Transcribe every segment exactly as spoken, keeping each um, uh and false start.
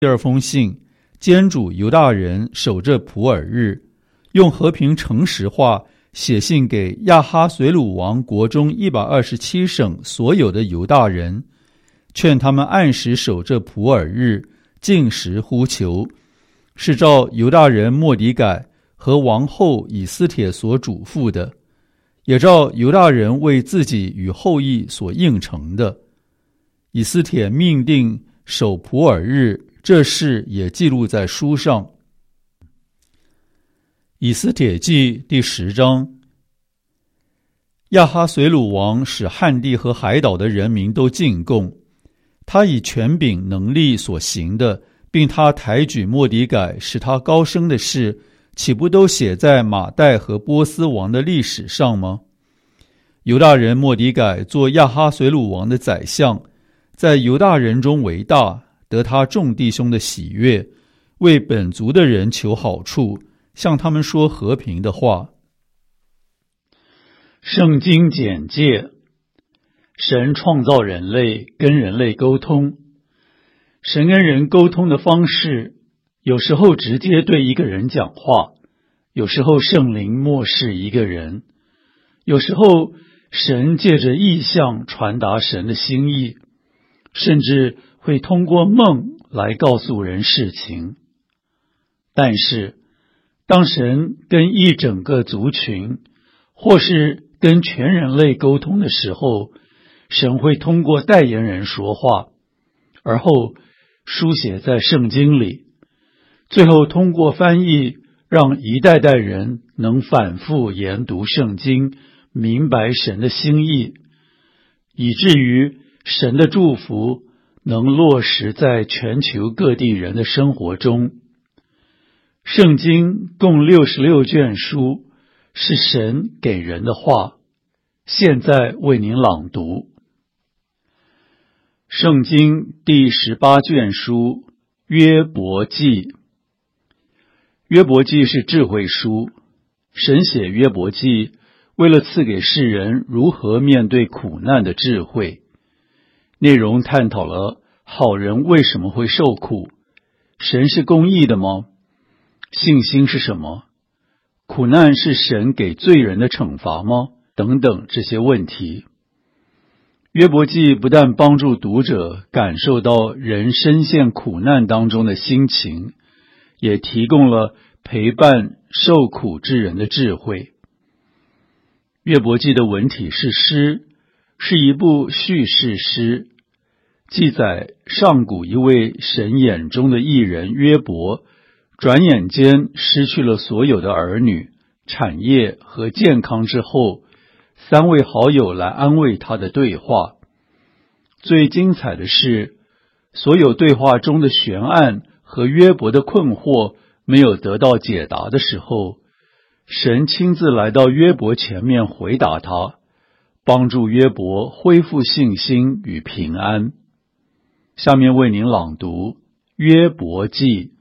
第二封信，监主犹大人守着普珥日，用和平诚实话写信给亚哈随鲁王国中一百二十七省所有的犹大人，劝他们按时守着普珥日，禁食呼求，是照犹大人末底改和王后以斯帖所嘱咐的，也照犹大人为自己与后裔所应承的。以斯帖命定守普珥日，这事也记录在书上。以斯帖记第十章。亚哈随鲁王使汉地和海岛的人民都进贡，他以权柄能力所行的，并他抬举末底改使他高升的事，岂不都写在马代和波斯王的历史上吗？犹大人末底改做亚哈随鲁王的宰相，在犹大人中为大，得他众弟兄的喜悦，为本族的人求好处，向他们说和平的话。 圣经简介：神创造人类，跟人类沟通。神跟人沟通的方式，有时候直接对一个人讲话，有时候圣灵默示一个人，有时候神借着异象传达神的心意，甚至会通过梦来告诉人事情。但是当神跟一整个族群或是跟全人类沟通的时候，神会通过代言人说话，而后书写在圣经里，最后通过翻译让一代代人能反复研读圣经，明白神的心意，以至于神的祝福能落实在全球各地人的生活中。圣经共六十六卷书，是神给人的话，现在为您朗读。圣经第十八卷书，约伯记。约伯记是智慧书，神写约伯记，为了赐给世人如何面对苦难的智慧。内容探讨了好人为什么会受苦，神是公义的吗？信心是什么？苦难是神给罪人的惩罚吗？等等这些问题。约伯记不但帮助读者感受到人深陷苦难当中的心情，也提供了陪伴受苦之人的智慧。约伯记的文体是诗，是一部叙事诗，记载上古一位神眼中的义人约伯，转眼间失去了所有的儿女、产业和健康之后，三位好友来安慰他的对话。最精彩的是，所有对话中的悬案和约伯的困惑没有得到解答的时候，神亲自来到约伯前面回答他，帮助约伯恢复信心与平安。下面为您朗读约伯记。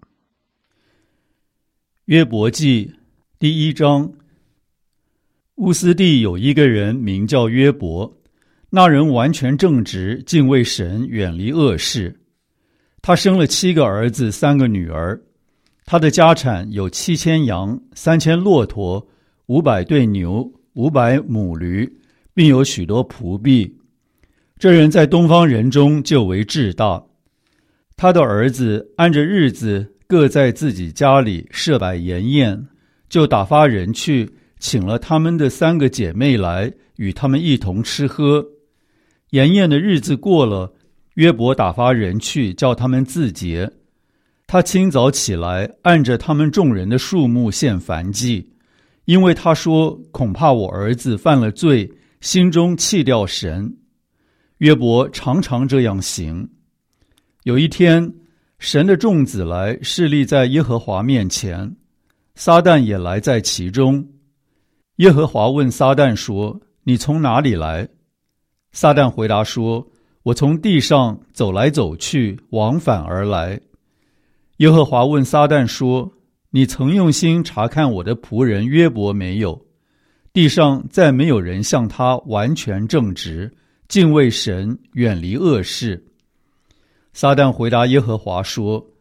约伯记第一章。乌斯地有一个人名叫约伯，那人完全正直，敬畏神，远离恶事。他生了七个儿子，三个女儿。他的家产有七千羊，三千骆驼，五百对牛，五百母驴，并有许多仆婢。这人在东方人中就为至大。他的儿子按着日子各在自己家里设摆筵宴，就打发人去请了他们的三个姐妹来，与他们一同吃喝。筵宴的日子过了，约伯打发人去叫他们自洁。他清早起来，按着他们众人的数目献燔祭，因为他说恐怕我儿子犯了罪，心中弃掉神。约伯常常这样行。有一天，神的众子来侍立在耶和华面前，撒旦也来在其中。耶和华问撒旦说：你从哪里来？撒旦回答说：我从地上走来走去，往返而来。耶和华问撒旦说：你曾用心查看我的仆人约伯没有？地上再没有人像他完全正直，敬畏神，远离恶事。撒旦回答耶和华说：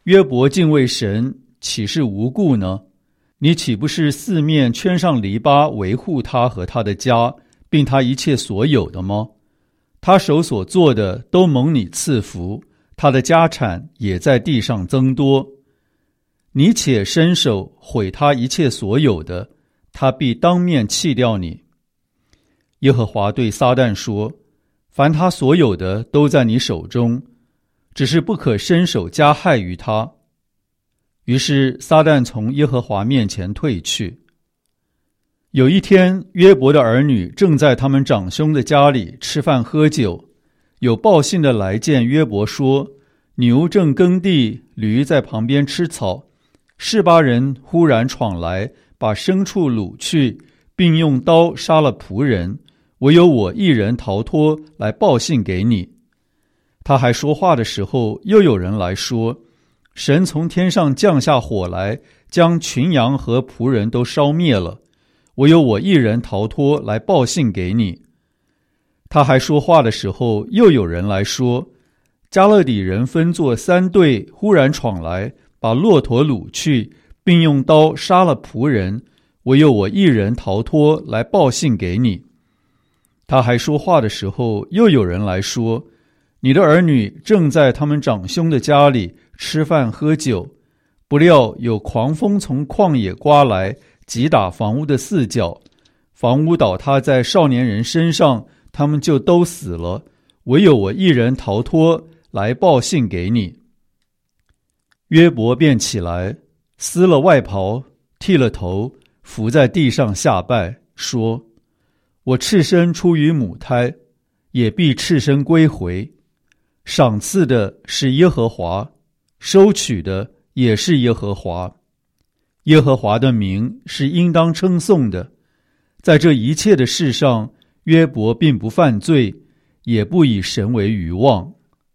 约伯敬畏神，岂是无故呢？你岂不是四面圈上篱笆，维护他和他的家，并他一切所有的吗？他手所做的都蒙你赐福，他的家产也在地上增多。你且伸手毁他一切所有的，他必当面弃掉你。耶和华对撒旦说，凡他所有的都在你手中，只是不可伸手加害于他。于是撒旦从耶和华面前退去。有一天，约伯的儿女正在他们长兄的家里吃饭喝酒，有报信的来见约伯说，牛正耕地，驴在旁边吃草，示巴人忽然闯来，把牲畜掳去，并用刀杀了仆人，唯有我一人逃脱，来报信给你。他还说话的时候，又有人来说，神从天上降下火来，将群羊和仆人都烧灭了，唯有我一人逃脱，来报信给你。他还说话的时候，又有人来说，加勒底人分作三队，忽然闯来，把骆驼掳去，并用刀杀了仆人，唯有我一人逃脱，来报信给你。他还说话的时候，又有人来说，你的儿女正在他们长兄的家里吃饭喝酒，不料有狂风从旷野刮来，击打房屋的四角，房屋倒塌在少年人身上，他们就都死了，唯有我一人逃脱，来报信给你。约伯便起来，撕了外袍，剃了头，伏在地上下拜，说，我赤身出于母胎，也必赤身归回。赏赐的是耶和华，收取的也是耶和华。耶和华的名是应当称颂的。在这一切的事上，约伯并不犯罪，也不以神为愚妄。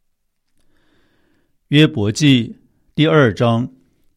约伯记第二章。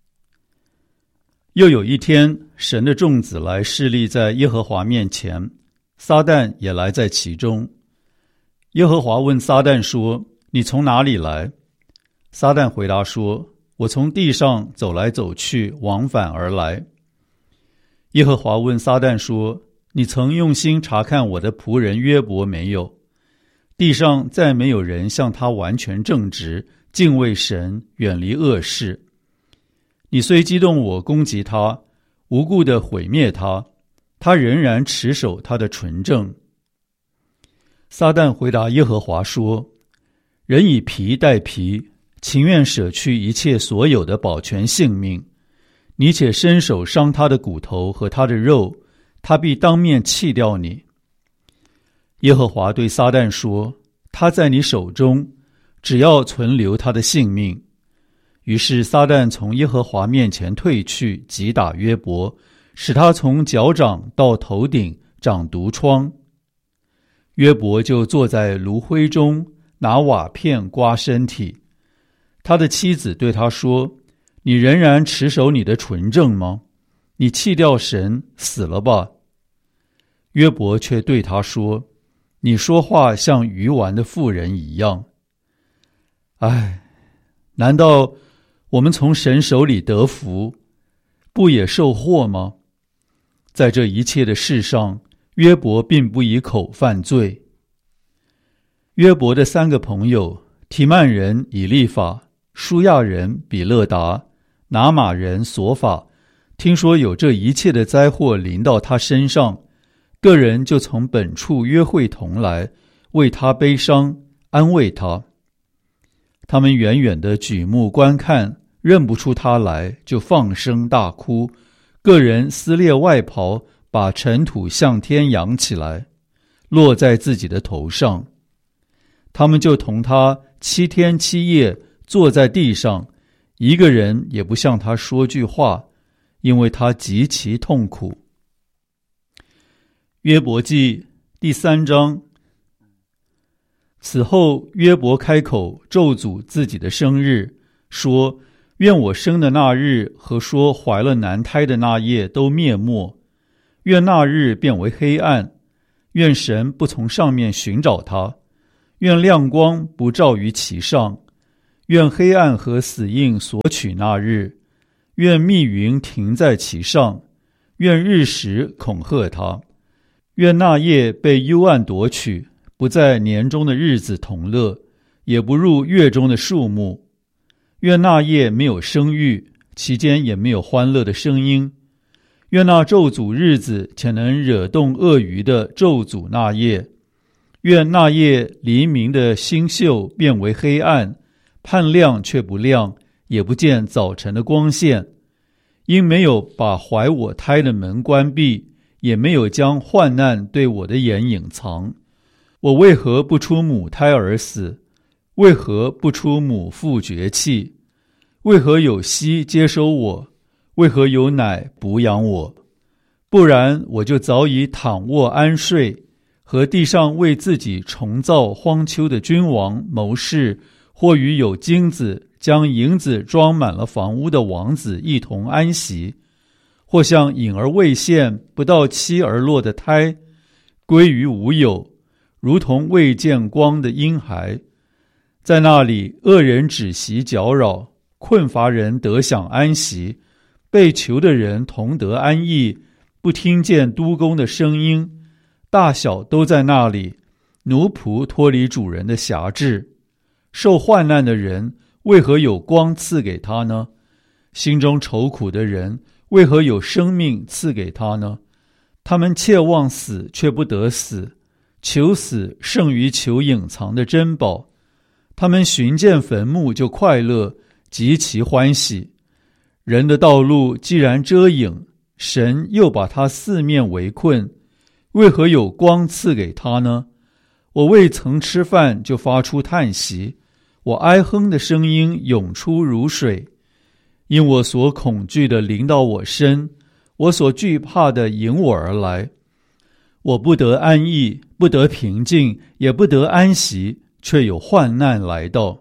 又有一天，神的众子来侍立在耶和华面前，撒旦也来在其中。耶和华问撒旦说，你从哪里来？撒旦回答说，我从地上走来走去，往返而来。耶和华问撒旦说，你曾用心查看我的仆人约伯没有？地上再没有人像他完全正直，敬畏神，远离恶事。你虽激动我攻击他，无故地毁灭他，他仍然持守他的纯正。撒旦回答耶和华说，人以皮代皮，情愿舍去一切所有的保全性命。你且伸手伤他的骨头和他的肉，他必当面弃掉你。耶和华对撒旦说，他在你手中，只要存留他的性命。于是撒旦从耶和华面前退去，击打约伯，使他从脚掌到头顶长毒疮。约伯就坐在炉灰中，拿瓦片刮身体。他的妻子对他说，你仍然持守你的纯正吗？你弃掉神，死了吧。约伯却对他说，你说话像愚顽的妇人一样。唉，难道我们从神手里得福，不也受祸吗？在这一切的事上，约伯并不以口犯罪。约伯的三个朋友，提曼人以利法、舒亚人比勒达、拿玛人索法，听说有这一切的灾祸临到他身上，个人就从本处约会同来，为他悲伤，安慰他。他们远远地举目观看，认不出他来，就放声大哭，个人撕裂外袍，把尘土向天扬起来，落在自己的头上。他们就同他七天七夜坐在地上，一个人也不向他说句话，因为他极其痛苦。约伯记第三章。此后约伯开口咒诅自己的生日，说，愿我生的那日和说怀了男胎的那夜都灭没，愿那日变为黑暗，愿神不从上面寻找他，愿亮光不照于其上， 愿黑暗和死印索取那日，愿密云停在其上，愿日食恐吓他，愿那夜被幽暗夺取，不在年中的日子同乐，也不入月中的数目。愿那夜没有生育，其间也没有欢乐的声音。愿那咒诅日子且能惹动鳄鱼的咒诅那夜。愿那夜黎明的星宿变为黑暗，盼亮却不亮，也不见早晨的光线。因没有把怀我胎的门关闭，也没有将患难对我的眼隐藏。我为何不出母胎而死？为何不出母腹绝气？为何有息接收我？为何有奶哺养我？不然我就早已躺卧安睡，和地上为自己重造荒丘的君王谋士，或与有金子将银子装满了房屋的王子一同安息，或像隐而未现不到期而落的胎，归于无有，如同未见光的婴孩。在那里，恶人止息搅扰，困乏人得享安息，被囚的人同得安逸，不听见督工的声音，大小都在那里。奴仆脱离主人的辖制。受患难的人为何有光赐给他呢？心中愁苦的人为何有生命赐给他呢？他们切望死却不得死，求死胜于求隐藏的珍宝。他们寻见坟墓就快乐，极其欢喜。人的道路既然遮影，神又把他四面围困，为何有光赐给他呢？我未曾吃饭就发出叹息，我哀哼的声音涌出如水。因我所恐惧的临到我身，我所惧怕的迎我而来。我不得安逸，不得平静，也不得安息，却有患难来到。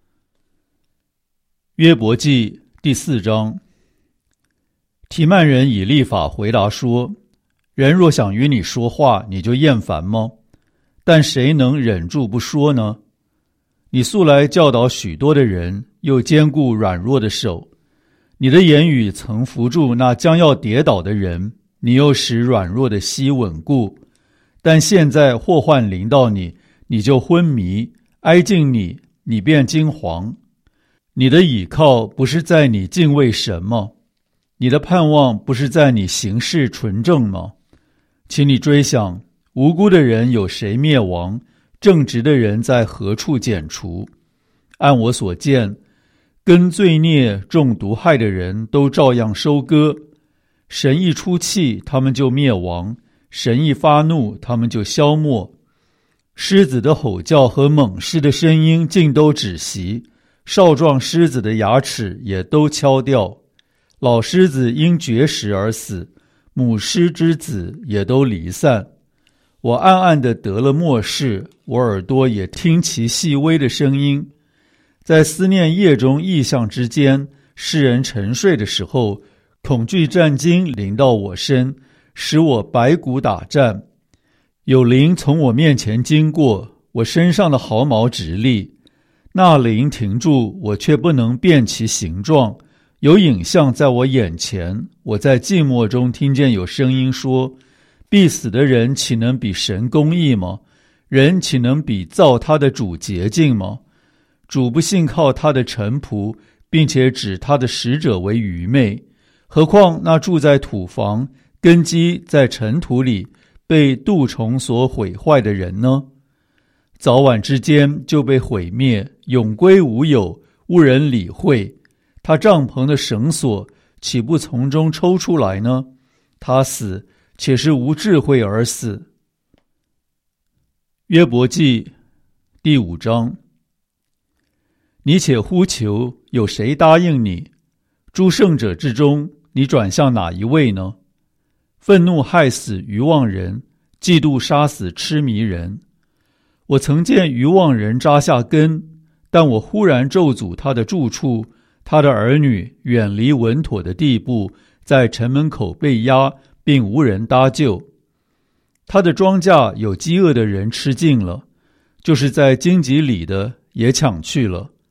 约伯记第四章。提曼人以利法回答说：人若想与你说话，你就厌烦吗？但谁能忍住不说呢？你素来教导许多的人，又坚固软弱的手。你的言语曾扶住那将要跌倒的人，你又使软弱的膝稳固。但现在祸患临到你，你就昏迷；挨近你，你便惊惶。你的倚靠不是在你敬畏神吗？你的盼望不是在你行事纯正吗？请你追想，无辜的人有谁灭亡？正直的人在何处剪除？按我所见，跟罪孽中毒害的人都照样收割。神一出气，他们就灭亡；神一发怒，他们就消没。狮子的吼叫和猛狮的声音尽都止息，少壮狮子的牙齿也都敲掉。老狮子因绝食而死，母狮之子也都离散。我暗暗地得了默示，我耳朵也听其细微的声音。在思念夜中异象之间，世人沉睡的时候，恐惧战惊临到我身，使我百骨打颤。有灵从我面前经过，我身上的毫毛直立。那灵停住，我却不能辨其形状。有影像在我眼前，我在寂寞中听见有声音说：必死的人岂能比神公义吗？人岂能比造他的主洁净吗？主不信靠他的臣仆，并且指他的使者为愚昧。何况那住在土房，根基在尘土里，被蠹虫所毁坏的人呢？早晚之间就被毁灭，永归无有，无人理会。他帐篷的绳索岂不从中抽出来呢？他死，且是无智慧而死。约伯记第五章。你且呼求，有谁答应你？诸圣者之中，你转向哪一位呢？愤怒害死愚妄人，嫉妒杀死痴迷人。我曾见愚妄人扎下根，但我忽然咒诅他的住处，他的儿女远离稳妥的地步，在城门口被压，并无人搭救。他的庄稼有饥饿的人吃尽了，就是在荆棘里的也抢去了。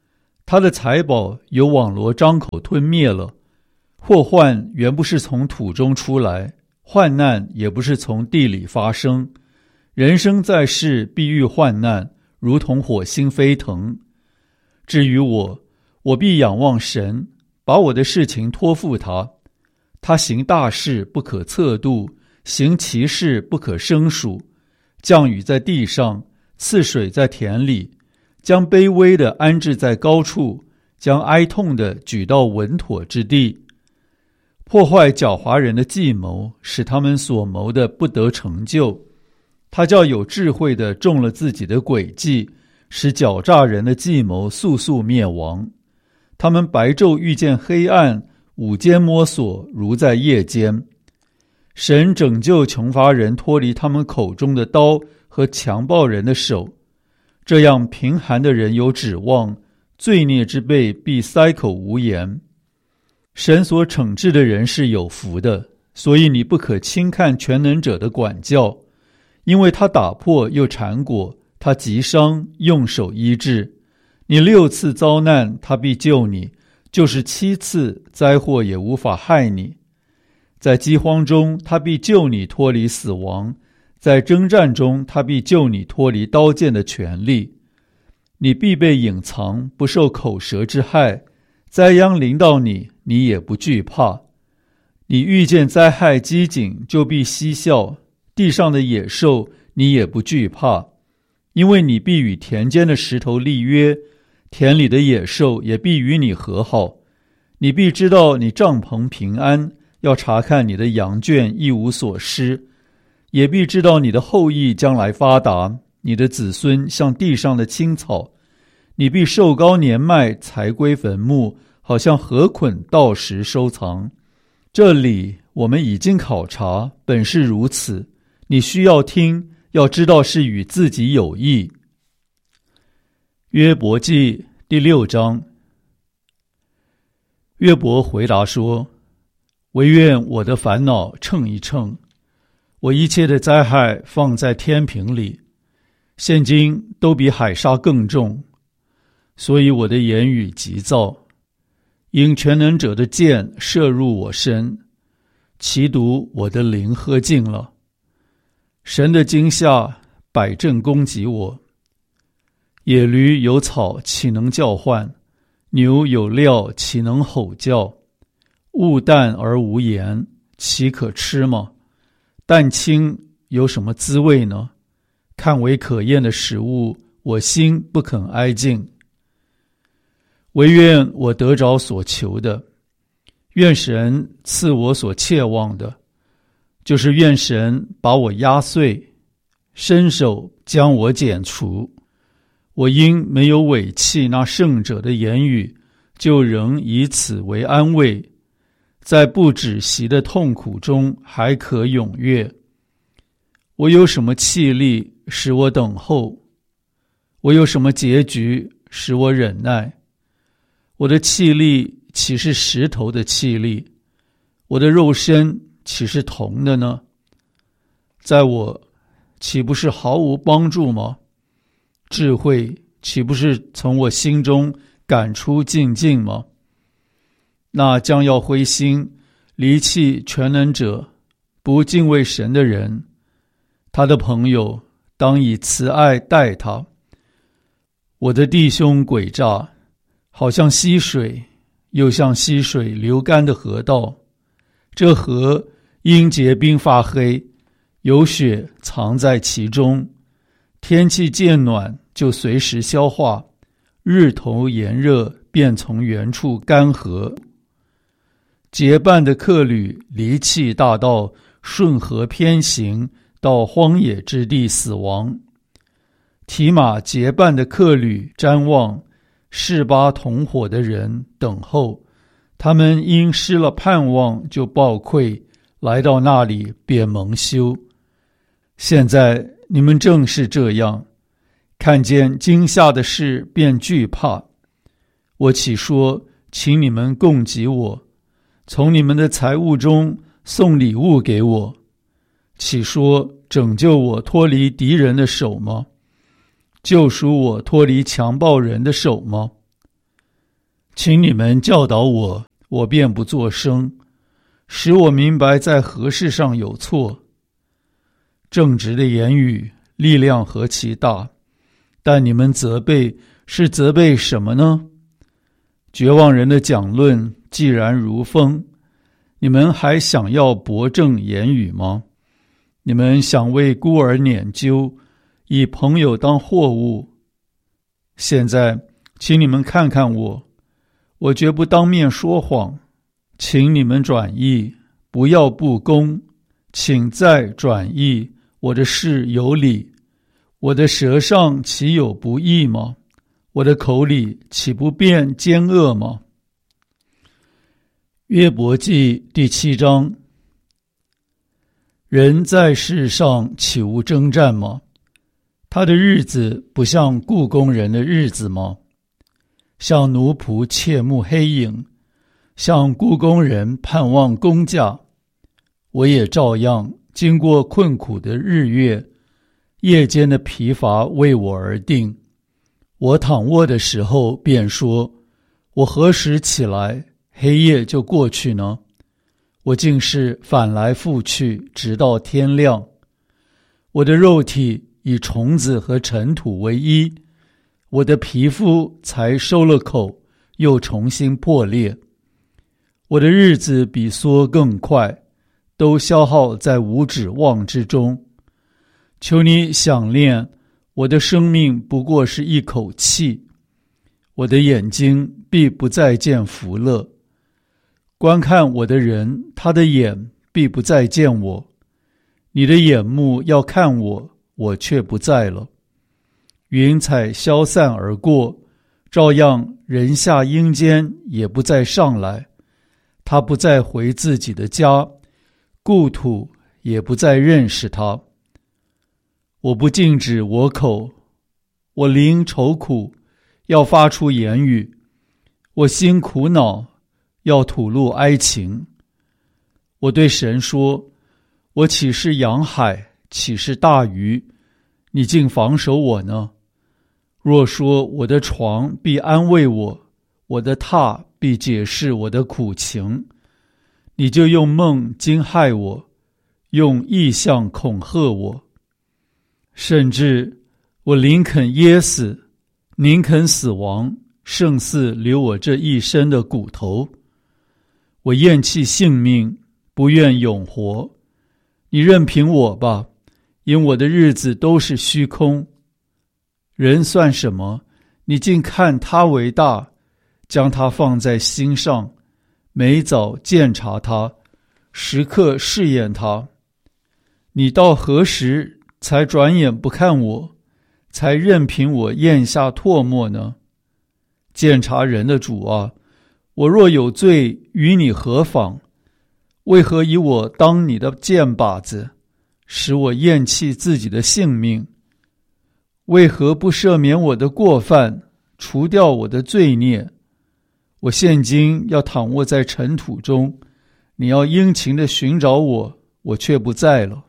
他的财宝有网罗张口吞灭了。祸患原不是从土中出来，患难也不是从地里发生。人生在世，必遇患难，如同火星飞腾。至于我，我必仰望神，把我的事情托付他。他行大事不可测度，行奇事不可胜数。降雨在地上，赐水在田里，将卑微的安置在高处，将哀痛的举到稳妥之地。破坏狡猾人的计谋，使他们所谋的不得成就。他叫有智慧的中了自己的诡计，使狡诈人的计谋速速灭亡。他们白昼遇见黑暗，午间摸索如在夜间。神拯救穷乏人脱离他们口中的刀和强暴人的手，这样贫寒的人有指望，罪孽之辈必塞口无言。神所惩治的人是有福的，所以你不可轻看全能者的管教，因为他打破又缠裹，他击伤用手医治。你六次遭难，他必救你，就是七次灾祸也无法害你。在饥荒中，他必救你脱离死亡；在征战中，他必救你脱离刀剑的权利。你必被隐藏，不受口舌之害。灾殃临到你，你也不惧怕。你遇见灾害饥馑，就必嬉笑；地上的野兽，你也不惧怕，因为你必与田间的石头立约，田里的野兽也必与你和好。你必知道你帐篷平安，要查看你的羊圈一无所失，也必知道你的后裔将来发达，你的子孙像地上的青草。你必寿高年迈，才归坟墓，好像禾捆到时收藏。这里我们已经考察，本是如此。你需要听，要知道是与自己有益。约伯记第六章。约伯回答说：惟愿我的烦恼称一称，我一切的灾害放在天平里，现今都比海沙更重，所以我的言语急躁。因全能者的箭射入我身，其毒我的灵喝尽了。神的惊吓百阵攻击我。野驴有草岂能叫唤？牛有料岂能吼叫？物淡而无盐，岂可吃吗？蛋清有什么滋味呢？看为可厌的食物，我心不肯挨近。惟愿我得着所求的，愿神赐我所切望的，就是愿神把我压碎，伸手将我剪除。我因没有违弃那圣者的言语，就仍以此为安慰，在不止息的痛苦中还可踊跃。我有什么气力使我等候？我有什么结局使我忍耐？我的气力岂是石头的气力？我的肉身岂是铜的呢？在我岂不是毫无帮助吗？智慧岂不是从我心中赶出净尽吗？那将要灰心离弃全能者，不敬畏神的人，他的朋友当以慈爱待他。我的弟兄诡诈，好像溪水，又像溪水流干的河道。这河因结冰发黑，有雪藏在其中。天气渐暖，就随时消化；日头炎热，便从原处干涸。结伴的客旅离弃大道，顺河偏行，到荒野之地死亡。提马结伴的客旅瞻望，示巴同伙的人等候，他们因失了盼望，就暴愧，来到那里便蒙羞。现在你们正是这样，看见惊吓的事便惧怕。我岂说请你们供给我，从你们的财物中送礼物给我？岂说拯救我脱离敌人的手吗？救赎我脱离强暴人的手吗？ 请你们教导我，我便不作声，使我明白在何事上有错。正直的言语力量何其大，但你们责备是责备什么呢？绝望人的讲论既然如风，你们还想要驳正言语吗？你们想为孤儿拈阄，以朋友当货物。现在请你们看看我，我绝不当面说谎，请你们转意，不要不公，请再转意，我的事有理，我的舌上岂有不义吗？我的口里岂不辩奸恶吗？约伯记第七章。人在世上岂无征战吗？他的日子不像雇工人的日子吗？像奴仆切慕黑影，像雇工人盼望工价。我也照样经过困苦的日月，夜间的疲乏为我而定。我躺卧的时候便说，我何时起来，黑夜就过去呢？我竟是反来覆去，直到天亮。我的肉体以虫子和尘土为衣，我的皮肤才收了口，又重新破裂。我的日子比梭更快，都消耗在无指望之中。求你想念，我的生命不过是一口气，我的眼睛必不再见福乐。观看我的人，他的眼必不再见我。你的眼目要看我，我却不在了。云彩消散而过，照样人下阴间也不再上来。他不再回自己的家，故土也不再认识他。我不禁止我口，我灵愁苦，要发出言语。我心苦恼，要吐露哀情。我对神说，我岂是洋海，岂是大鱼，你竟防守我呢？若说我的床必安慰我，我的榻必解释我的苦情，你就用梦惊骇我，用异象恐吓我。甚至我宁肯噎死，宁肯死亡，胜似留我这一身的骨头。我厌弃性命，不愿永活。你任凭我吧，因我的日子都是虚空。人算什么？你竟看他为大，将他放在心上，每早鉴察他，时刻试验他。你到何时才转眼不看我，才任凭我咽下唾沫呢？鉴察人的主啊，我若有罪，与你何妨？为何以我当你的箭靶子，使我厌弃自己的性命？为何不赦免我的过犯，除掉我的罪孽？我现今要躺卧在尘土中，你要殷勤地寻找我，我却不在了。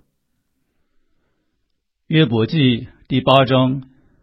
约伯记第八章。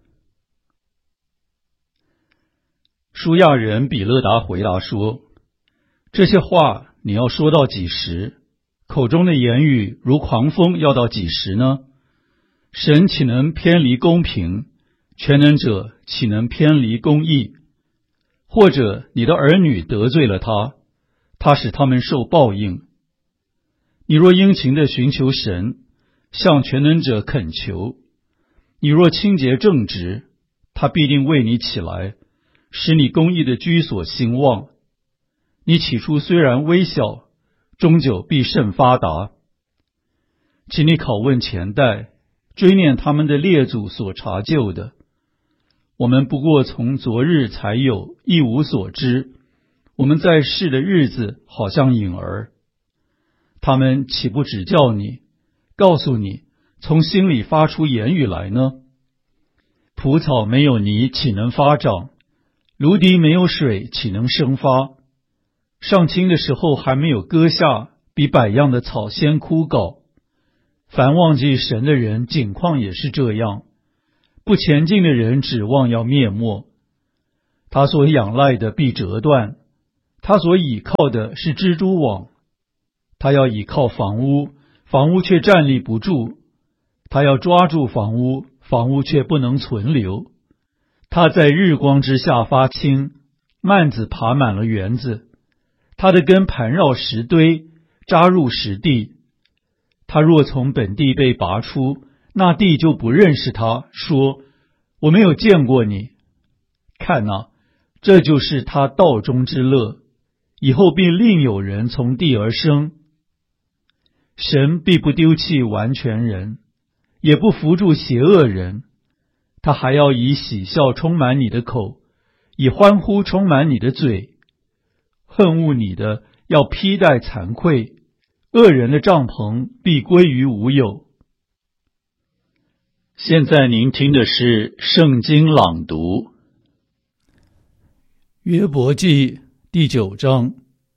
舒亚人比勒达回答说，这些话你要说到几时？口中的言语如狂风，要到几时呢？神岂能偏离公平？全能者岂能偏离公义？或者你的儿女得罪了他，他使他们受报应。你若殷勤地寻求神，向全能者恳求，你若清洁正直，他必定为你起来，使你公义的居所兴旺。你起初虽然微小，终究必甚发达。请你拷问前代，追念他们的列祖所查究的。我们不过从昨日才有，一无所知。我们在世的日子好像影儿。他们岂不指教你，告诉你，从心里发出言语来呢？蒲草没有泥，岂能发长？芦荻没有水，岂能生发？上青的时候还没有割下，比百样的草先枯槁。凡忘记神的人，景况也是这样。不前进的人指望要灭没。 他所仰赖的必折断，他所倚靠的是蜘蛛网。他要倚靠房屋，房屋却站立不住；他要抓住房屋，房屋却不能存留。他在日光之下发青，蔓子爬满了园子。他的根盘绕石堆，扎入石地。他若从本地被拔出，那地就不认识他，说：我没有见过你。看哪，这就是他道中之乐，以后必另有人从地而生。神必不丢弃完全人，也不扶助邪恶人。他还要以喜笑充满你的口，以欢呼充满你的嘴。恨恶你的要披戴惭愧，恶人的帐篷必归于无有。 现在您听的是圣经朗读。 约伯记第九章。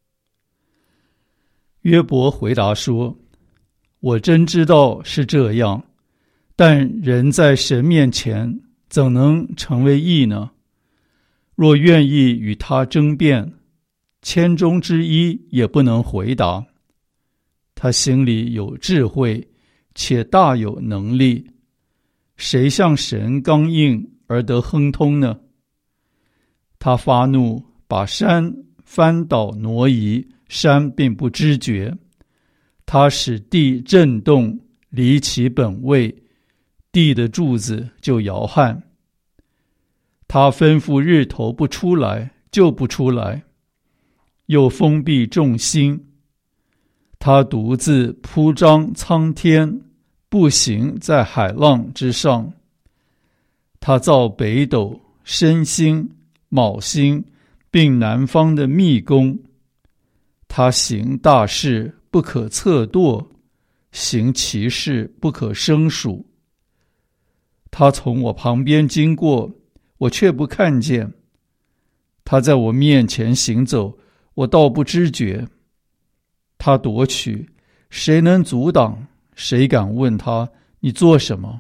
约伯回答说：我真知道是这样，但人在神面前怎能成为义呢？若愿意与他争辩，千中之一也不能回答。他心里有智慧，且大有能力，谁向神刚硬而得亨通呢？他发怒，把山翻倒挪移，山并不知觉。他使地震动，离其本位，地的柱子就摇撼。他吩咐日头不出来，就不出来，又封闭众星。他独自铺张苍天，步行在海浪之上。他造北斗、申星、昴星，并南方的密宫。他行大事，不可测度，行奇事，不可胜数。他从我旁边经过，我却不看见；他在我面前行走，我倒不知觉。他夺取，谁能阻挡？谁敢问他，你做什么？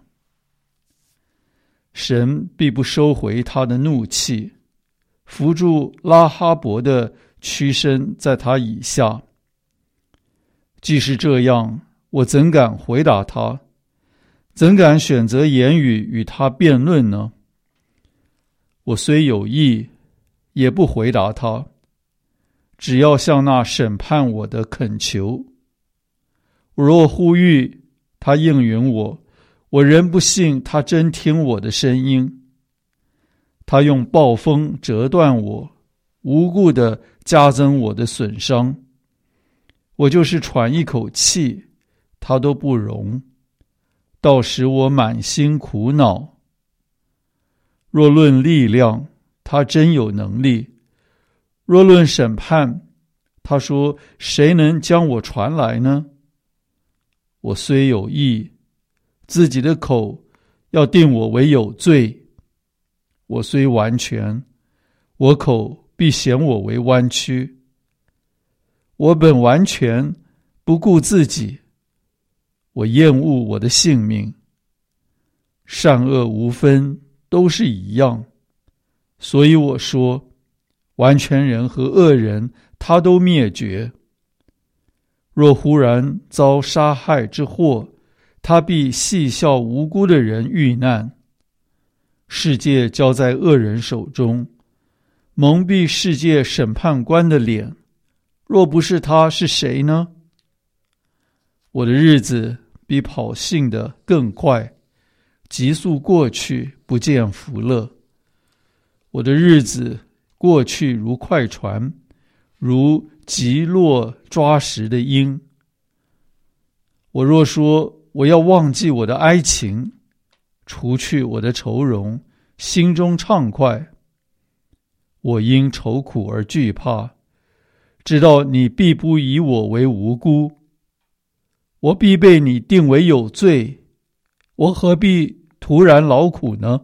神必不收回他的怒气，扶住拉哈伯的屈身在他以下。既是这样，我怎敢回答他？怎敢选择言语与他辩论呢？我虽有意，也不回答他，只要向那审判我的恳求。我若呼吁，他应允我，我仍不信他真听我的声音。他用暴风折断我，无故地加增我的损伤。我就是喘一口气，他都不容，倒使我满心苦恼。若论力量，他真有能力；若论审判，他说：谁能将我传来呢？我虽有义，自己的口要定我为有罪；我虽完全，我口必显我为弯曲。我本完全，不顾自己，我厌恶我的性命。善恶无分，都是一样。所以我说，完全人和恶人，他都灭绝。若忽然遭杀害之祸，他必戏笑无辜的人遇难。世界交在恶人手中，蒙蔽世界审判官的脸。若不是他，是谁呢？我的日子比跑信的更快，急速过去，不见福乐。我的日子过去如快船，如急落抓石的鹰。我若说我要忘记我的哀情，除去我的愁容，心中畅快，我因愁苦而惧怕，知道你必不以我为无辜。我必被你定为有罪，我何必突然劳苦呢？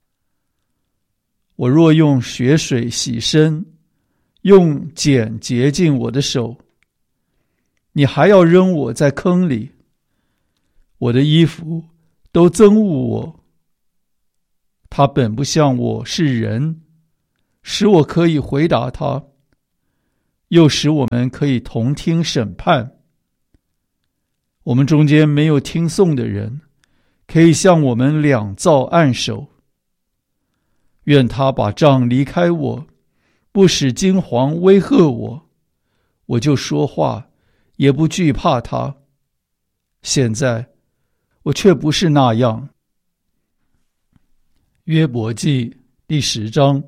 我若用血水洗身，用碱洁净我的手，你还要扔我在坑里。我的衣服都憎恶我，他本不像我是人， 使我可以回答他，又使我们可以同听审判。我们中间没有听讼的人，可以向我们两造按手。愿他把杖离开我，不使惊惶威吓我，我就说话，也不惧怕他。现在我却不是那样。约伯记第十章。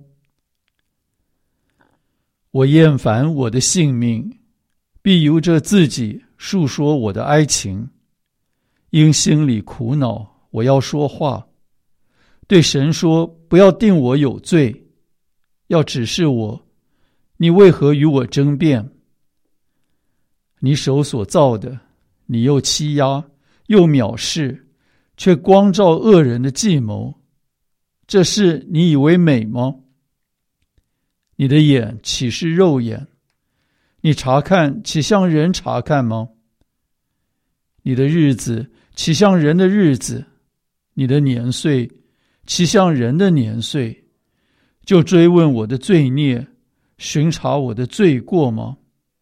我厌烦我的性命，必由着自己述说我的哀情。因心里苦恼，我要说话，对神说，不要定我有罪，要指示我，你为何与我争辩？你手所造的，你又欺压，又藐视，却光照恶人的计谋，这事你以为美吗？你的眼岂是肉眼？你查看岂像人查看吗？你的日子岂像人的日子？你的年岁岂像人的年岁？就追问我的罪孽，巡查我的罪过吗？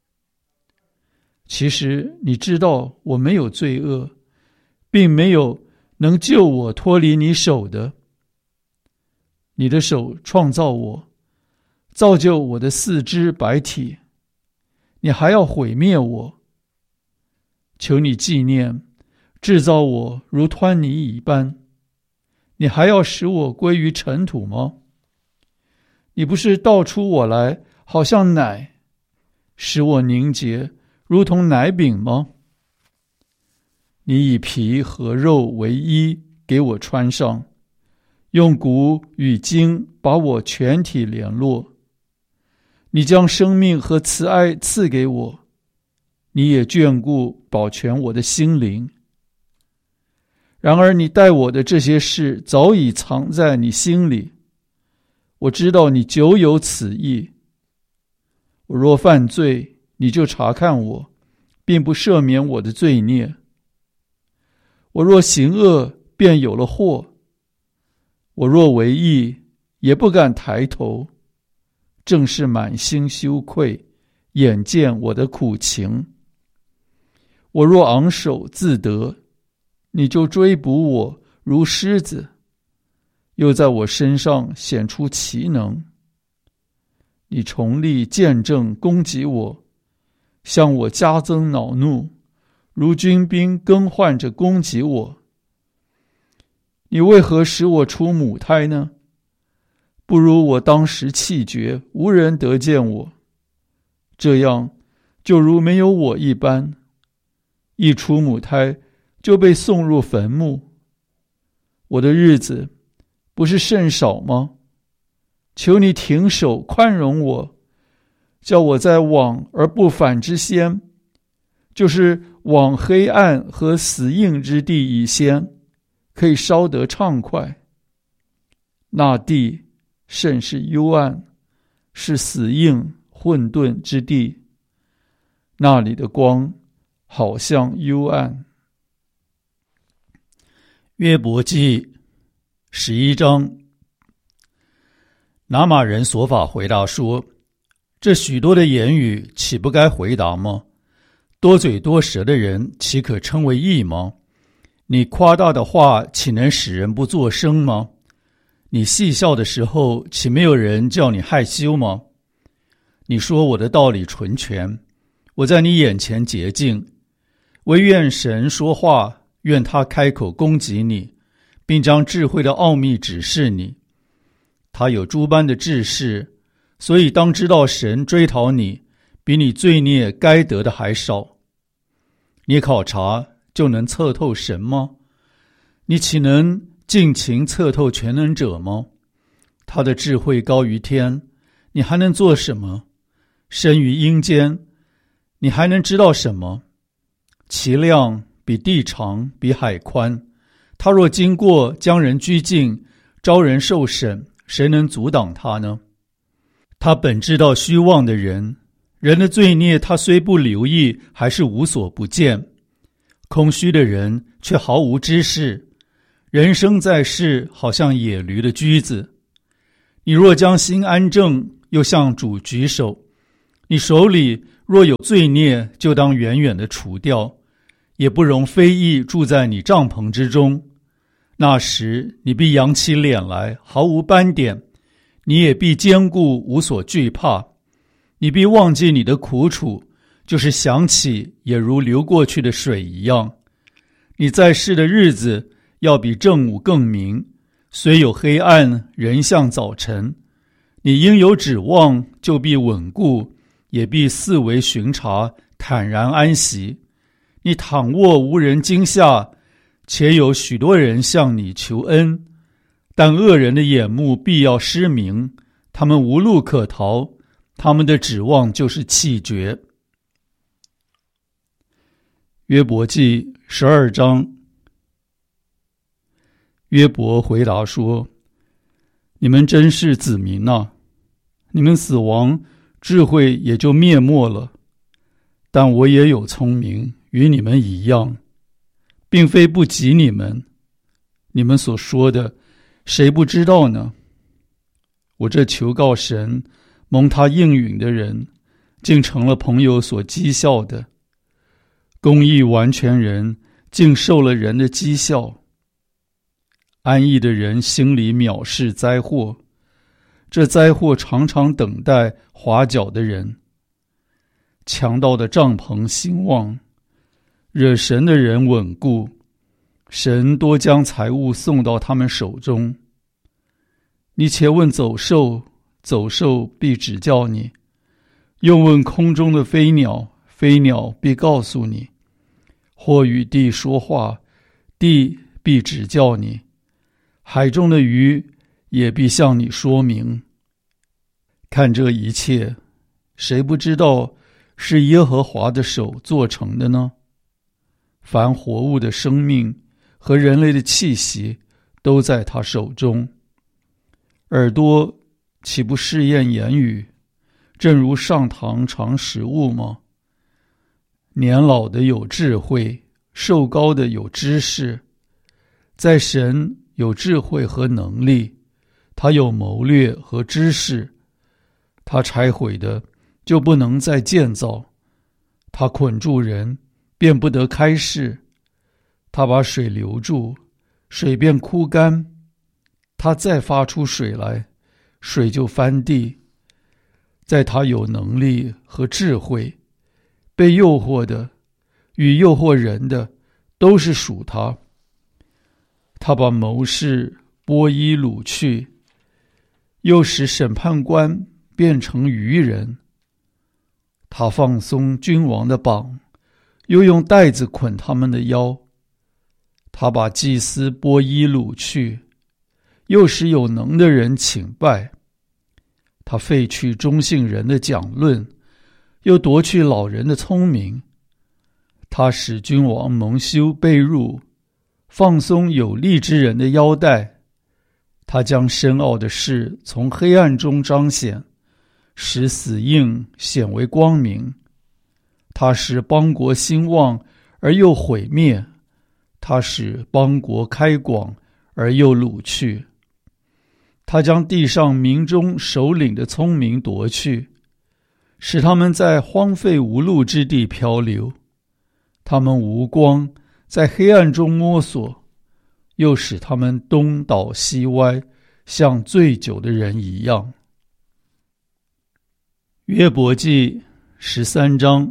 其实你知道我没有罪恶，并没有能救我脱离你手的。你的手创造我，造就我的四肢百体，你还要毁灭我。求你纪念，制造我如湍泥一般，你还要使我归于尘土吗？你不是倒出我来，好像奶，使我凝结，如同奶饼吗？你以皮和肉为衣，给我穿上，用骨与筋把我全体联络。你将生命和慈爱赐给我，你也眷顾保全我的心灵。然而你待我的这些事早已藏在你心里，我知道你久有此意。我若犯罪，你就查看我，并不赦免我的罪孽。我若行恶，便有了祸。我若为义，也不敢抬头，正是满心羞愧，眼见我的苦情。我若昂首自得，你就追捕我如狮子，又在我身上显出奇能。你重力见证攻击我，向我加增恼怒，如军兵更换着攻击我。你为何使我出母胎呢？不如我当时气绝，无人得见我，这样就如没有我一般。一出母胎就被送入坟墓。我的日子不是甚少吗？求你停手宽容我，叫我在往而不返之先，就是往黑暗和死硬之地以先，可以稍得畅快。那地甚是幽暗，是死硬混沌之地，那里的光好像幽暗。 约伯记十一章。拿玛人所法回答说，这许多的言语岂不该回答吗？多嘴多舌的人岂可称为义吗？你夸大的话岂能使人不作声吗？你戏笑的时候岂没有人叫你害羞吗？你说我的道理纯全，我在你眼前洁净，唯愿神说话，愿他开口攻击你，并将智慧的奥秘指示你。他有诸般的智识，所以当知道神追讨你，比你罪孽该得的还少。你考察就能测透神吗？你岂能尽情测透全能者吗？他的智慧高于天，你还能做什么？生于阴间，你还能知道什么？其量比地长，比海宽。他若经过，将人拘禁，招人受审，谁能阻挡他呢？他本知道虚妄的人，人的罪孽他虽不留意，还是无所不见。空虚的人却毫无知识，人生在世好像野驴的驹子。 你若将心安正，又向主举手，你手里若有罪孽，就当远远的除掉，也不容非义住在你帐篷之中。那时你必扬起脸来，毫无斑点，你也必坚固，无所惧怕。你必忘记你的苦楚，就是想起也如流过去的水一样。你在世的日子要比正午更明，虽有黑暗，仍像早晨。你应有指望，就必稳固，也必四围巡查，坦然安息。你躺卧无人惊吓，且有许多人向你求恩，但恶人的眼目必要失明，他们无路可逃，他们的指望就是气绝。约伯记十二章。约伯回答说：你们真是子民啊，你们死亡，智慧也就灭没了。但我也有聪明，与你们一样，并非不及你们。你们所说的，谁不知道呢？我这求告神，蒙他应允的人，竟成了朋友所讥笑的。公义完全人，竟受了人的讥笑。安逸的人心里藐视灾祸，这灾祸常常等待滑脚的人。强盗的帐篷兴旺，惹神的人稳固，神多将财物送到他们手中。你且问走兽，走兽必指教你；又问空中的飞鸟，飞鸟必告诉你；或与地说话，地必指教你；海中的鱼也必向你说明。看这一切，谁不知道是耶和华的手做成的呢？凡活物的生命和人类的气息都在他手中。耳朵岂不试验言语，正如上膛尝食物吗？年老的有智慧，寿高的有知识。在神有智慧和能力，他有谋略和知识。他拆毁的就不能再建造，他捆住人便不得开释。他把水留住，水便枯干。他再发出水来，水就翻地。在他有能力和智慧，被诱惑的与诱惑人的都是属他。他把谋士剥衣掳去，又使审判官变成愚人。他放松君王的绑，又用带子捆他们的腰。他把祭司剥衣掳去，又使有能的人请拜。他废去中性人的讲论，又夺去老人的聪明。他使君王蒙羞被辱，放松有力之人的腰带。他将深奥的事从黑暗中彰显，使死印显为光明。他使邦国兴旺而又毁灭，他使邦国开广而又掳去。他将地上民中首领的聪明夺去，使他们在荒废无路之地漂流。他们无光，在黑暗中摸索，又使他们东倒西歪，像醉酒的人一样。约伯记十三章。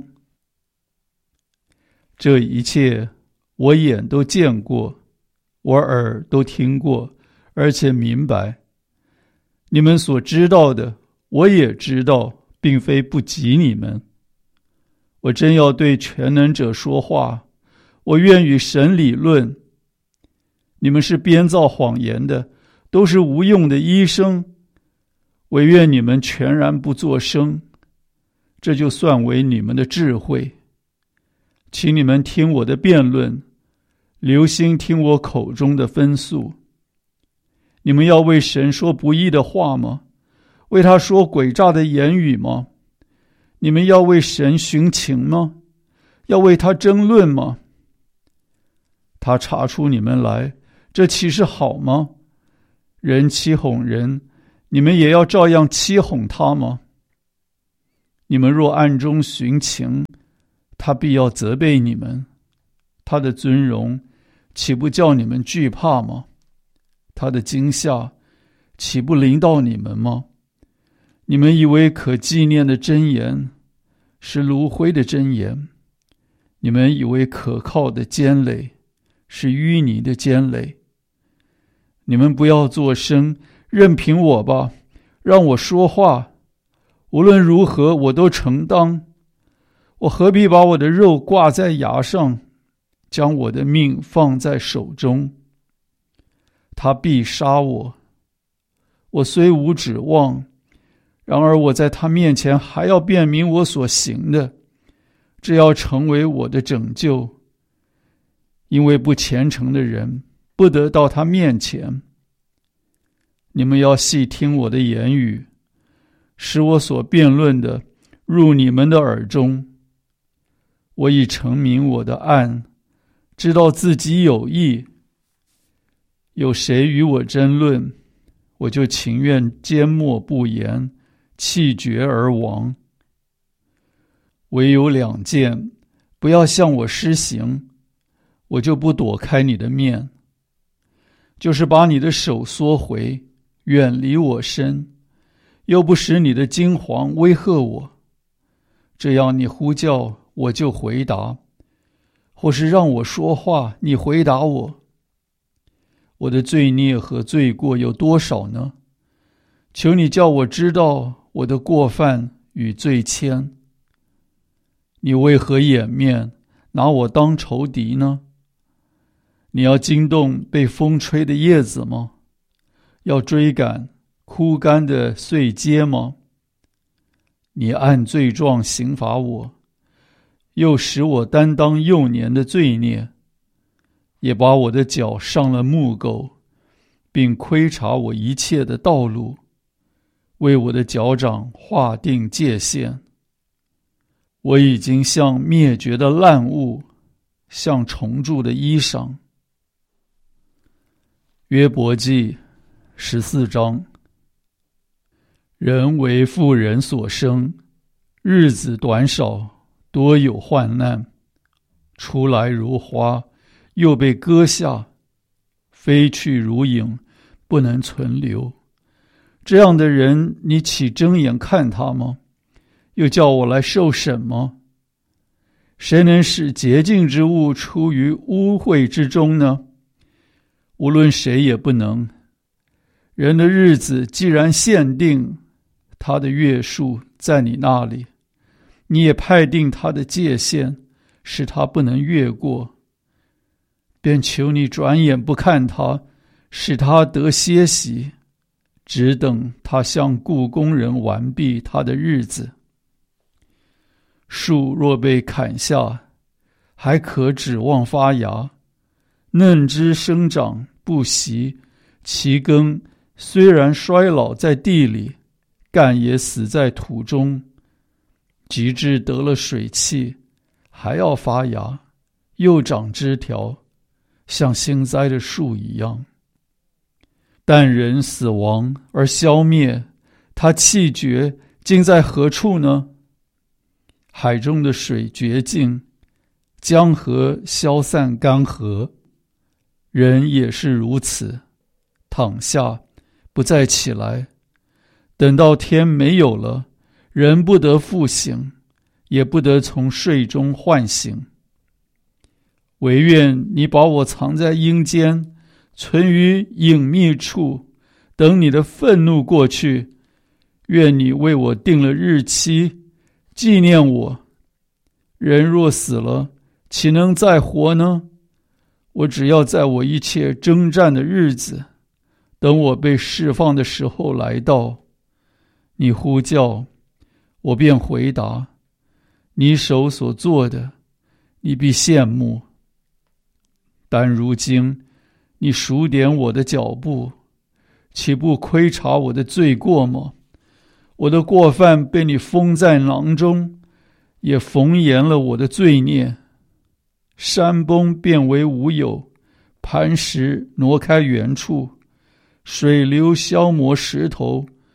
这一切我眼都见过，我耳都听过，而且明白。你们所知道的，我也知道，并非不及你们。我真要对全能者说话，我愿与神理论。你们是编造谎言的，都是无用的医生。唯愿你们全然不作声，这就算为你们的智慧。请你们听我的辩论，留心听我口中的分诉。你们要为神说不义的话吗？为他说诡诈的言语吗？你们要为神寻情吗？要为他争论吗？他查出你们来，这岂是好吗？人欺哄人， 你们也要照样欺哄他吗？你们若暗中寻情，他必要责备你们。他的尊荣岂不叫你们惧怕吗？他的惊吓岂不临到你们吗？你们以为可纪念的真言是炉灰的真言，你们以为可靠的坚垒是淤泥的坚垒。你们不要作声，任凭我吧，让我说话，无论如何我都承当。我何必把我的肉挂在牙上，将我的命放在手中？他必杀我，我虽无指望，然而我在他面前还要辨明我所行的，这要成为我的拯救。因为不虔诚的人不得到他面前。你们要细听我的言语，使我所辩论的入你们的耳中。我已成明我的案，知道自己有益。有谁与我争论，我就情愿缄默不言，气绝而亡。唯有两件，不要向我施行，我就不躲开你的面，就是把你的手缩回，远离我身，又不使你的惊惶威吓我。这样你呼叫，我就回答；或是让我说话，你回答我。我的罪孽和罪过有多少呢？求你叫我知道我的过犯与罪愆。你为何掩面，拿我当仇敌呢？你要惊动被风吹的叶子吗？要追赶枯干的碎秸吗？你按罪状刑罚我，又使我担当幼年的罪孽，也把我的脚上了木狗，并窥察我一切的道路，为我的脚掌划定界限。我已经像灭绝的烂物，像虫蛀的衣裳。约伯记十四章。人为妇人所生，日子短少，多有患难。出来如花，又被割下，飞去如影，不能存留。这样的人，你岂睁眼看他吗？又叫我来受审吗？谁能使洁净之物出于污秽之中呢？无论谁也不能。人的日子既然限定，他的月数在你那里，你也派定他的界限，使他不能越过。便求你转眼不看他，使他得歇息，只等他向雇工人完毕他的日子。树若被砍下，还可指望发芽；嫩枝生长不息，其根虽然衰老在地里，干也死在土中。及至得了水气，还要发芽，又长枝条，像新栽的树一样。但人死亡而消灭，他气绝，竟在何处呢？海中的水绝尽，江河消散干涸。人也是如此，躺下，不再起来。等到天没有了，人不得复醒，也不得从睡中唤醒。惟愿你把我藏在阴间，存于隐秘处，等你的愤怒过去。愿你为我定了日期，纪念我。人若死了，岂能再活呢？我只要在我一切征战的日子，等我被释放的时候来到。你呼叫，我便回答。你手所做的，你必羡慕。但如今你数点我的脚步，岂不窥察我的罪过吗？我的过犯被你封在囊中，也缝严了我的罪孽。山崩变为无有，磐石挪开原处，水流消磨石头，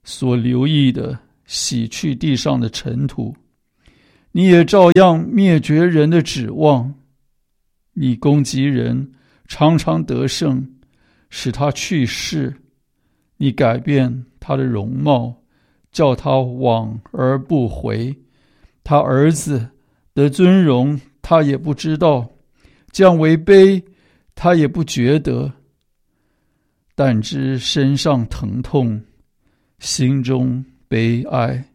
所留意的洗去地上的尘土，你也照样灭绝人的指望。你攻击人，常常得胜，使他去世。你改变他的容貌，叫他往而不回。他儿子得尊荣，他也不知道；降为卑，他也不觉得。但知身上疼痛，心中悲哀。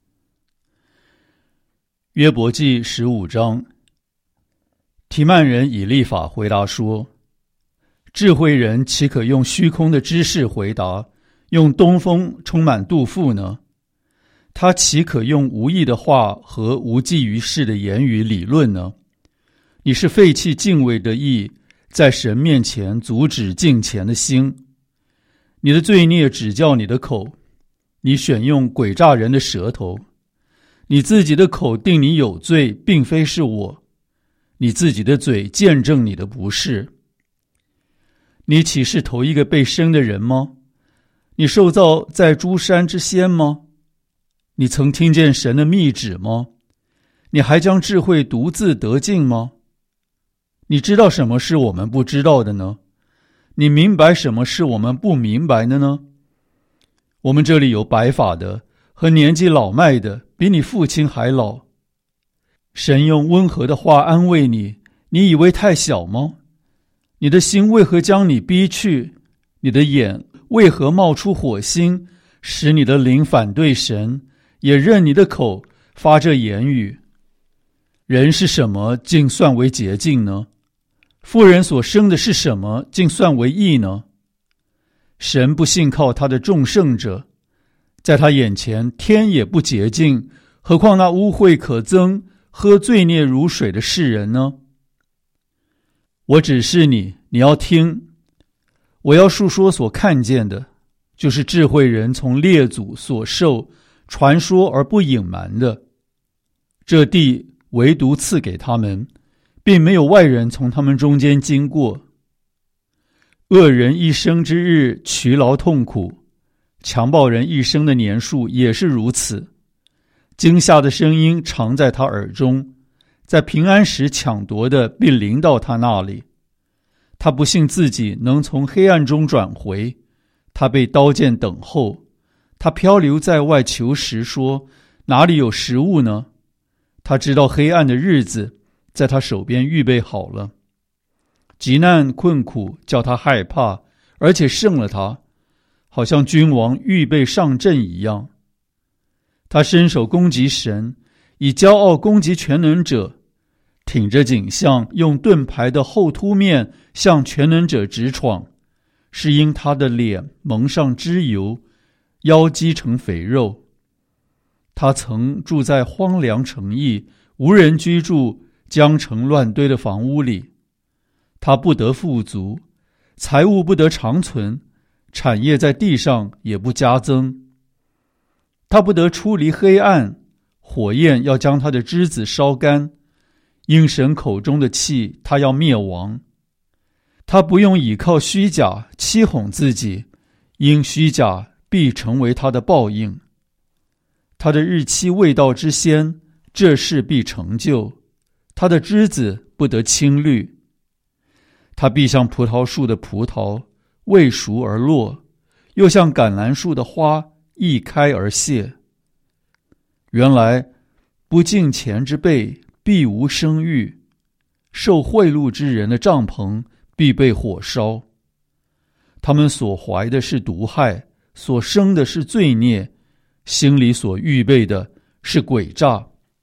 约伯记十五章。提曼人以利法回答说：智慧人岂可用虚空的知识回答，用东风充满肚腹呢？他岂可用无益的话和无济于事的言语理论呢？你是废弃敬畏的意，在神面前阻止敬虔的心。你的罪孽指教你的口，你选用诡诈人的舌头。你自己的口定你有罪，并非是我。你自己的嘴见证你的不是。你岂是头一个被生的人吗？你受造在诸山之先吗？你曾听见神的密旨吗？你还将智慧独自得尽吗？你知道什么是我们不知道的呢？你明白什么是我们不明白的呢？我们这里有白发的和年纪老迈的，比你父亲还老。神用温和的话安慰你，你以为太小吗？你的心为何将你逼去？你的眼为何冒出火星，使你的灵反对神，也任你的口发这言语？人是什么，竟算为洁净呢？妇人所生的是什么，竟算为义呢？神不信靠他的众圣者，在他眼前天也不洁净，何况那污秽可憎、喝罪孽如水的世人呢？我指示你，你要听。我要述说所看见的，就是智慧人从列祖所受传说而不隐瞒的。这地唯独赐给他们，并没有外人从他们中间经过。恶人一生之日劬劳痛苦，强暴人一生的年数也是如此。惊吓的声音常在他耳中，在平安时抢夺的必临到他那里。他不信自己能从黑暗中转回，他被刀剑等候。他漂流在外求食，说：哪里有食物呢？他知道黑暗的日子在他手边预备好了。急难困苦叫他害怕，而且胜了他，好像君王预备上阵一样。他伸手攻击神，以骄傲攻击全能者，挺着颈项，用盾牌的后凸面向全能者直闯，是因他的脸蒙上脂油，腰肌成肥肉。他曾住在荒凉城邑，无人居住，将城乱堆的房屋里。他不得富足，财物不得长存，产业在地上也不加增。他不得出离黑暗，火焰要将他的枝子烧干，因神口中的气，他要灭亡。他不用倚靠虚假欺哄自己，因虚假必成为他的报应。他的日期未到之先，这事必成就，他的枝子不得青绿。他必像葡萄树的葡萄，未熟而落，又像橄榄树的花，一开而谢。原来不敬虔之辈必无生育，受贿赂之人的帐篷必被火烧。他们所怀的是毒害，所生的是罪孽，心里所预备的是诡诈。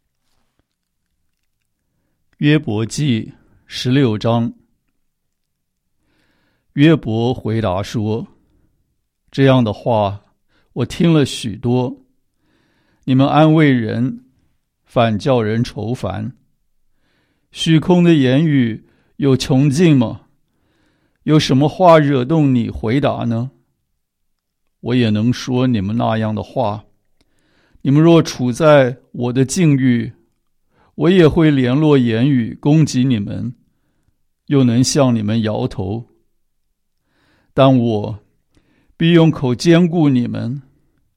约伯记十六章。约伯回答说：这样的话我听了许多，你们安慰人，反叫人愁烦。虚空的言语有穷尽吗？有什么话惹动你回答呢？我也能说你们那样的话。你们若处在我的境遇，我也会联络言语攻击你们，又能向你们摇头。但我必用口坚固你们，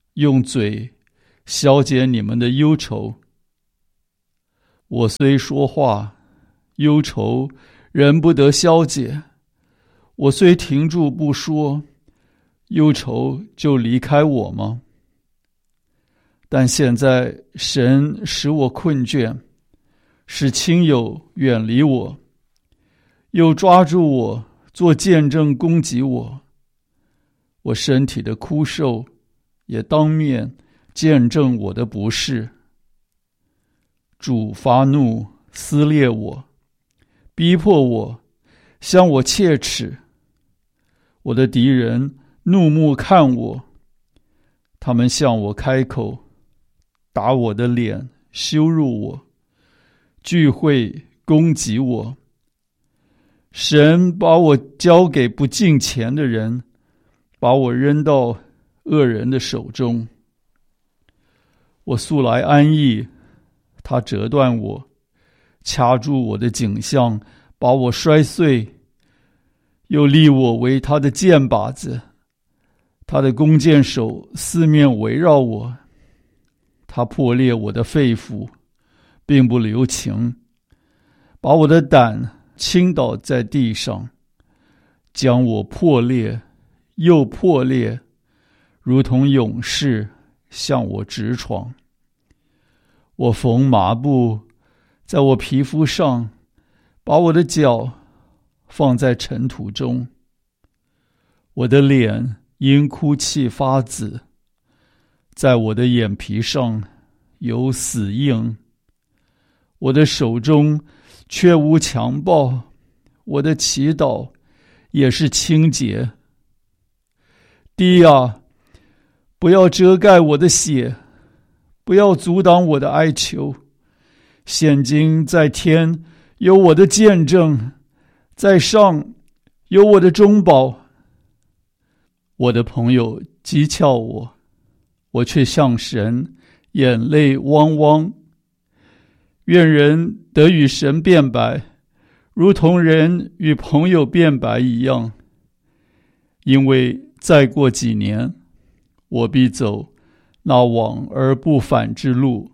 用嘴消解你们的忧愁。我虽说话，忧愁仍不得消解；我虽停住不说，忧愁就离开我吗？但现在神使我困倦，使亲友远离我，又抓住我做见证攻击我。我身体的枯瘦也当面见证我的不是。主发怒撕裂我，逼迫我，向我切齿。我的敌人怒目看我，他们向我开口，打我的脸，羞辱我，聚会攻击我。神把我交给不敬虔的人，把我扔到恶人的手中。我素来安逸，他折断我，掐住我的颈项，把我摔碎，又立我为他的箭靶子。他的弓箭手四面围绕我，他破裂我的肺腑，并不留情，把我的胆倾倒在地上，将我破裂又破裂，如同勇士向我直闯。我缝麻布在我皮肤上，把我的脚放在尘土中。我的脸因哭泣发紫，在我的眼皮上有死印。我的手中却无强暴，我的祈祷也是清洁。地啊，不要遮盖我的血，不要阻挡我的哀求。现今在天有我的见证，在上有我的中保。我的朋友讥诮我，我却向神眼泪汪汪。愿人得与神辩白，如同人与朋友辩白一样。因为再过几年，我必走那往而不返之路。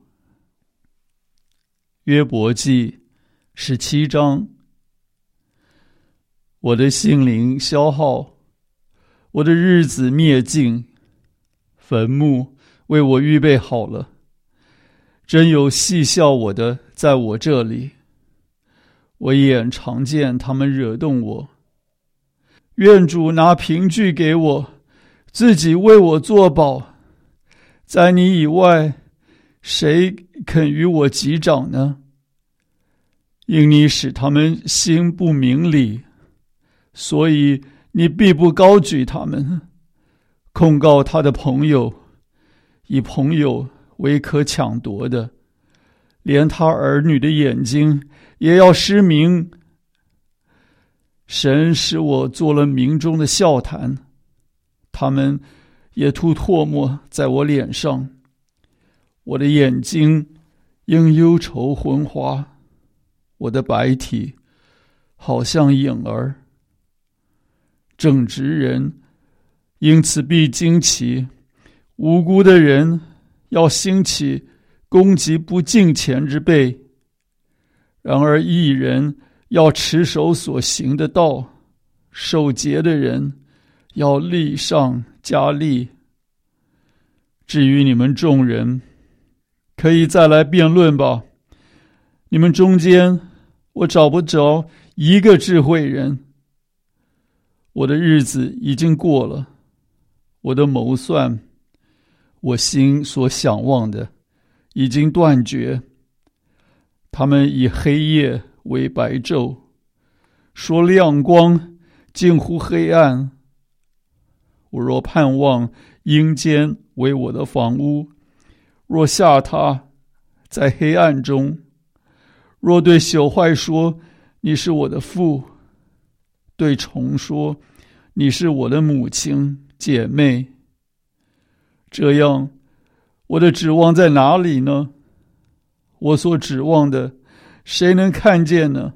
约伯记十七章。我的心灵消耗，我的日子灭尽，坟墓为我预备好了。真有戏笑我的在我这里，我眼常见他们惹动我。愿主拿凭据给我，自己为我作保。在你以外，谁肯与我击掌呢？因你使他们心不明理，所以你必不高举他们。控告他的朋友，以朋友为可抢夺的，连他儿女的眼睛也要失明。神使我做了民中的笑谈，他们也吐唾沫在我脸上。我的眼睛因忧愁昏花，我的白体好像影儿。正直人因此必惊奇，无辜的人要兴起攻击不敬虔之辈。然而义人要持守所行的道，守节的人要力上加力。至于你们众人，可以再来辩论吧。你们中间我找不着一个智慧人。我的日子已经过了，我的谋算，我心所想望的已经断绝。他们以黑夜为白昼，说亮光近乎黑暗。我若盼望阴间为我的房屋，若下榻在黑暗中，若对朽坏说你是我的父，对虫说你是我的母亲姐妹，这样我的指望在哪里呢？我所指望的谁能看见呢？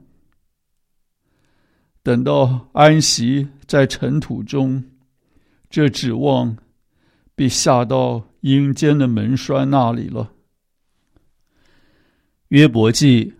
等到安息在尘土中，这指望必下到阴间的门栓那里了。约伯记